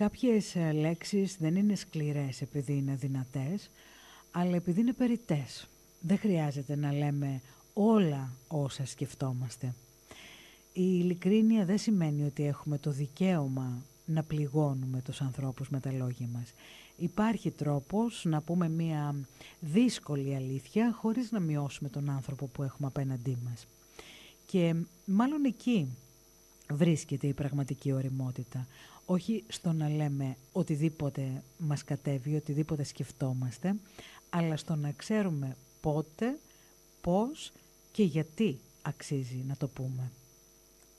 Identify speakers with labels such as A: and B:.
A: Κάποιες λέξεις δεν είναι σκληρές επειδή είναι δυνατές, αλλά επειδή είναι περιττές. Δεν χρειάζεται να λέμε όλα όσα σκεφτόμαστε. Η ειλικρίνεια δεν σημαίνει ότι έχουμε το δικαίωμα να πληγώνουμε τους ανθρώπους με τα λόγια μας. Υπάρχει τρόπος να πούμε μια δύσκολη αλήθεια χωρίς να μειώσουμε τον άνθρωπο που έχουμε απέναντί μας. Και μάλλον εκεί βρίσκεται η πραγματική ωριμότητα. Όχι στο να λέμε οτιδήποτε μας κατέβει, οτιδήποτε σκεφτόμαστε, αλλά στο να ξέρουμε πότε, πώς και γιατί αξίζει να το πούμε.